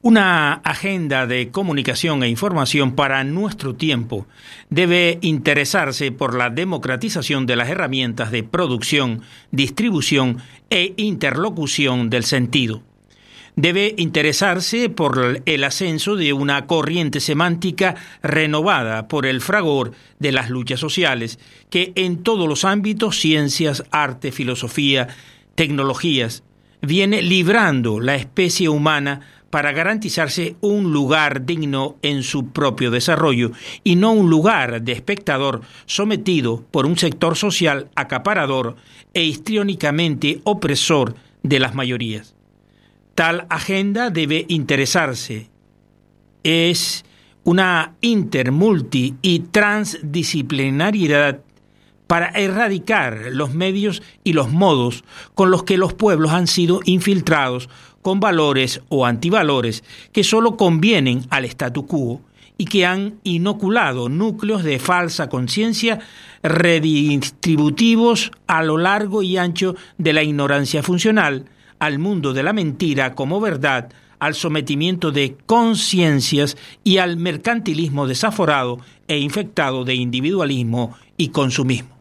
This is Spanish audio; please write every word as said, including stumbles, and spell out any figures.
Una agenda de comunicación e información para nuestro tiempo debe interesarse por la democratización de las herramientas de producción, distribución e interlocución del sentido. Debe interesarse por el ascenso de una corriente semántica renovada por el fragor de las luchas sociales, que en todos los ámbitos, ciencias, arte, filosofía, tecnologías, viene librando la especie humana para garantizarse un lugar digno en su propio desarrollo y no un lugar de espectador sometido por un sector social acaparador e histriónicamente opresor de las mayorías. Tal agenda debe interesarse. Es una inter, multi y transdisciplinariedad para erradicar los medios y los modos con los que los pueblos han sido infiltrados con valores o antivalores que solo convienen al statu quo y que han inoculado núcleos de falsa conciencia redistributivos a lo largo y ancho de la ignorancia funcional, al mundo de la mentira como verdad, al sometimiento de conciencias y al mercantilismo desaforado e infectado de individualismo y consumismo.